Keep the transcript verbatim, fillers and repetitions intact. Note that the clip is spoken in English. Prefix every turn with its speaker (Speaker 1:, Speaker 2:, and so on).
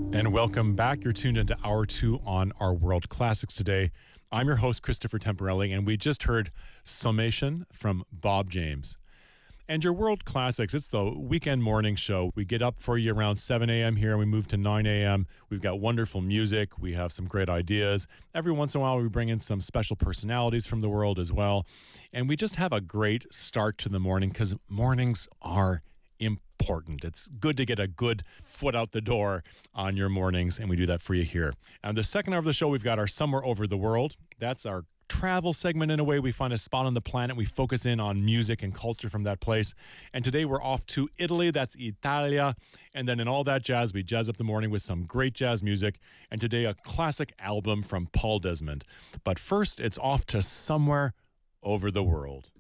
Speaker 1: And welcome back. You're tuned into Hour two on our World Classics today. I'm your host, Christopher Temporelli, and we just heard Summation from Bob James. And your World Classics, it's the weekend morning show. We get up for you around seven a.m. here, and we move to nine a.m. We've got wonderful music. We have some great ideas. Every once in a while, we bring in some special personalities from the world as well. And we just have a great start to the morning because mornings are important. It's good to get a good foot out the door on your mornings, and we do that for you here. And the second hour of the show, we've got our Somewhere Over the World. That's our travel segment. In a way, we find a spot on the planet. We focus in on music and culture from that place. And today we're off to Italy. That's Italia. And then in all that jazz, we jazz up the morning with some great jazz music. And today a classic album from Paul Desmond. But first, it's off to Somewhere Over the World.